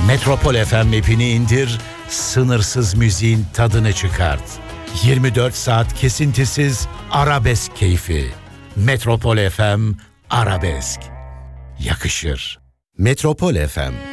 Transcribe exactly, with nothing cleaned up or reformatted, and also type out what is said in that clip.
Metropol F M app'ini indir, sınırsız müziğin tadını çıkart. yirmi dört saat kesintisiz arabesk keyfi. Metropol F M Arabesk. Yakışır. Metropol F M